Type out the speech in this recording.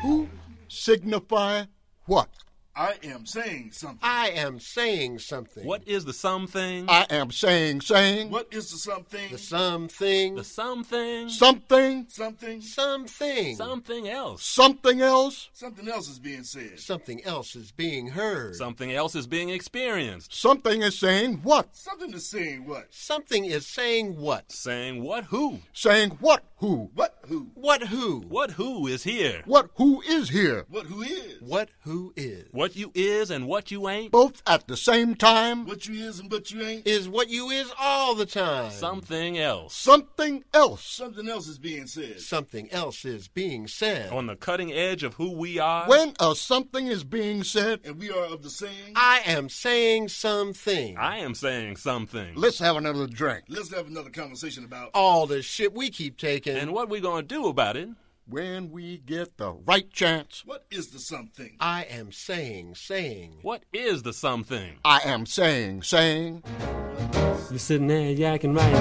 Who signify what? I am saying something. I am saying something. What is the something? I am saying. What is the something? The something. The something? Something. Something. Something. Something else. Something else. Something else is being said. Something else is being heard. Something else is being experienced. Something is saying what? Something is saying what? Something is saying what? Saying what who? Saying what who? What who? What who? What who is here? What who is here? What who is? What who is? What you is and what you ain't? Both at the same time. What you is and what you ain't? Is what you is all the time. Something else. Something else. Something else is being said. Something else is being said. On the cutting edge of who we are? When a something is being said, And we are of the same. I am saying something. I am saying something. let's have another drink. Let's have another conversation about All the shit we keep taking. And what we gonna do about it? When we get the right chance, what is the something. I am saying. What is the something? I am saying. You're sitting there yakking right